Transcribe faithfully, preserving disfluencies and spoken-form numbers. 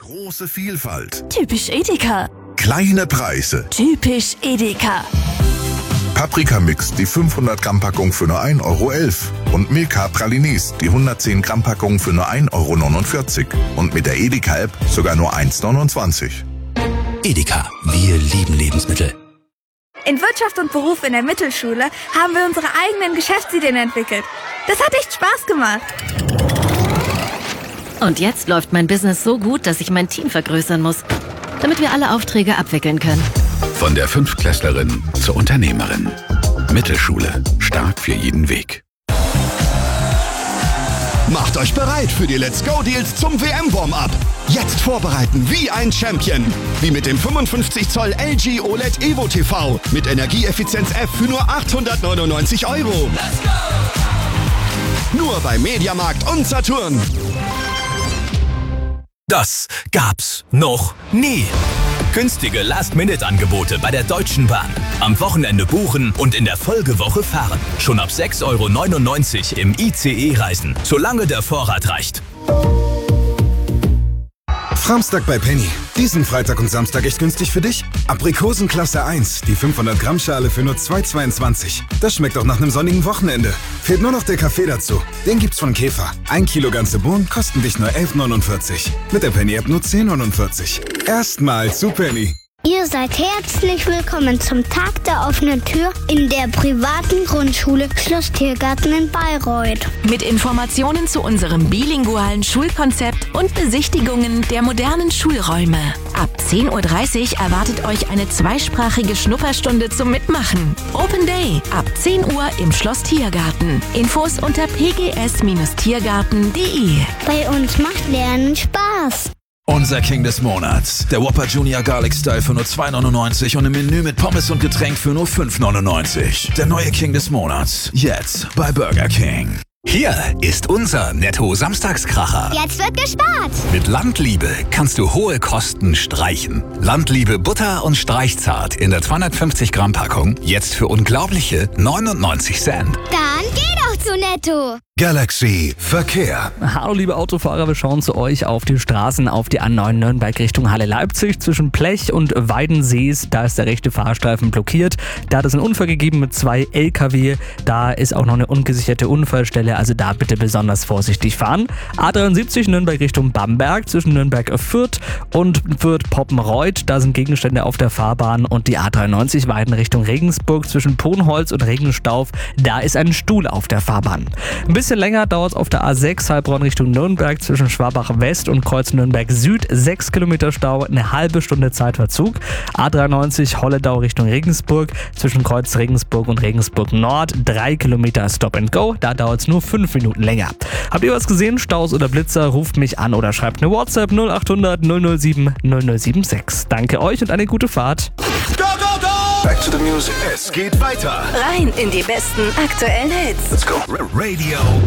Große Vielfalt. Typisch Edeka. Kleine Preise. Typisch Edeka. Paprikamix, die fünfhundert Gramm Packung für nur ein Euro elf. Und Milka Pralines, die hundertzehn Gramm Packung für nur ein Euro neunundvierzig. Und mit der Edeka-App sogar nur eins neunundzwanzig. Edeka, wir lieben Lebensmittel. In Wirtschaft und Beruf in der Mittelschule haben wir unsere eigenen Geschäftsideen entwickelt. Das hat echt Spaß gemacht. Und jetzt läuft mein Business so gut, dass ich mein Team vergrößern muss, damit wir alle Aufträge abwickeln können. Von der Fünftklässlerin zur Unternehmerin. Mittelschule. Stark für jeden Weg. Macht euch bereit für die Let's Go Deals zum W M-Warm-Up. Jetzt vorbereiten wie ein Champion. Wie mit dem fünfundfünfzig Zoll L G O L E D Evo T V mit Energieeffizienz F für nur achthundertneunundneunzig Euro. Let's go! Nur bei Mediamarkt und Saturn. Das gab's noch nie. Günstige Last-Minute-Angebote bei der Deutschen Bahn. Am Wochenende buchen und in der Folgewoche fahren. Schon ab sechs Euro neunundneunzig im I C E reisen, solange der Vorrat reicht. Samstag bei Penny. Diesen Freitag und Samstag echt günstig für dich? Aprikosen Klasse eins, die fünfhundert Gramm Schale für nur zwei Euro zweiundzwanzig. Das schmeckt auch nach einem sonnigen Wochenende. Fehlt nur noch der Kaffee dazu. Den gibt's von Käfer. Ein Kilo ganze Bohnen kosten dich nur elf Euro neunundvierzig. Mit der Penny-App nur zehn Euro neunundvierzig. Erstmal zu Penny. Ihr seid herzlich willkommen zum Tag der offenen Tür in der privaten Grundschule Schloss Tiergarten in Bayreuth. Mit Informationen zu unserem bilingualen Schulkonzept und Besichtigungen der modernen Schulräume. Ab zehn Uhr dreißig erwartet euch eine zweisprachige Schnupperstunde zum Mitmachen. Open Day ab zehn Uhr im Schloss Tiergarten. Infos unter p g s tiergarten punkt d e. Bei uns macht Lernen Spaß. Unser King des Monats. Der Whopper Junior Garlic Style für nur zwei Euro neunundneunzig und im Menü mit Pommes und Getränk für nur fünf Euro neunundneunzig. Der neue King des Monats. Jetzt bei Burger King. Hier ist unser Netto-Samstagskracher. Jetzt wird gespart. Mit Landliebe kannst du hohe Kosten streichen. Landliebe Butter und Streichzart in der zweihundertfünfzig Gramm Packung. Jetzt für unglaubliche neunundneunzig Cent. Dann geh doch zu Netto. Galaxy Verkehr. Hallo liebe Autofahrer, wir schauen zu euch auf die Straßen auf die A neun Nürnberg Richtung Halle Leipzig. Zwischen Blech und Weidensees, da ist der rechte Fahrstreifen blockiert. Da hat es einen Unfall gegeben mit zwei L K W. Da ist auch noch eine ungesicherte Unfallstelle, also da bitte besonders vorsichtig fahren. A dreiundsiebzig Nürnberg Richtung Bamberg zwischen Nürnberg-Fürth und Fürth-Poppenreuth. Da sind Gegenstände auf der Fahrbahn. Und die A dreiundneunzig Weiden Richtung Regensburg zwischen Ponholz und Regenstauf. Da ist ein Stuhl auf der Fahrbahn. Ein bisschen Ein bisschen länger dauert es auf der A sechs Heilbronn Richtung Nürnberg zwischen Schwabach West und Kreuz Nürnberg Süd. sechs Kilometer Stau, eine halbe Stunde Zeitverzug. A dreiundneunzig Holledau Richtung Regensburg zwischen Kreuz Regensburg und Regensburg Nord. drei Kilometer Stop and Go. Da dauert es nur fünf Minuten länger. Habt ihr was gesehen? Staus oder Blitzer? Ruft mich an oder schreibt eine WhatsApp null acht hundert null null sieben null null sieben sechs. Danke euch und eine gute Fahrt. Go, go, go! Back to the music. Es geht weiter. Rein in die besten aktuellen Hits. Let's go. Radio